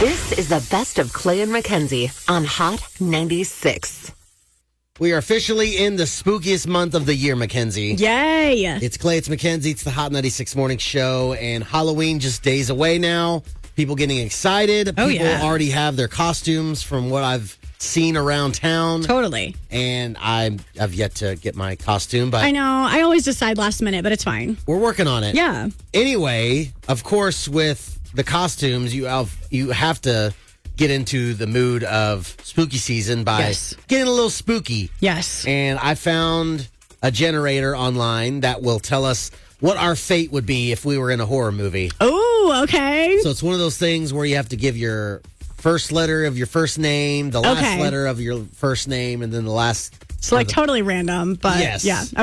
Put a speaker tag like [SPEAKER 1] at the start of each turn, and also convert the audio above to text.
[SPEAKER 1] This is the best of Clay and Mackenzie on Hot 96.
[SPEAKER 2] We are officially in the spookiest month of the year, Mackenzie.
[SPEAKER 3] Yay!
[SPEAKER 2] It's Clay, it's Mackenzie, it's the Hot 96 Morning Show, and Halloween just days away now. People getting excited.
[SPEAKER 3] Oh,
[SPEAKER 2] People
[SPEAKER 3] yeah.
[SPEAKER 2] already have their costumes from what I've seen around town.
[SPEAKER 3] Totally.
[SPEAKER 2] And I've yet to get my costume, but
[SPEAKER 3] I know. I always decide last minute, but it's fine.
[SPEAKER 2] we're working on it.
[SPEAKER 3] Yeah.
[SPEAKER 2] Anyway, of course, with the costumes, you have to get into the mood of spooky season by
[SPEAKER 3] Yes.
[SPEAKER 2] getting a little spooky.
[SPEAKER 3] Yes.
[SPEAKER 2] And I found a generator online that will tell us what our fate would be if we were in a horror movie.
[SPEAKER 3] Oh, okay.
[SPEAKER 2] So it's one of those things where you have to give your first letter of your first name, the last
[SPEAKER 3] Okay.
[SPEAKER 2] letter of your first name, and then the last.
[SPEAKER 3] So, like, totally random, but
[SPEAKER 2] Yes.
[SPEAKER 3] yeah.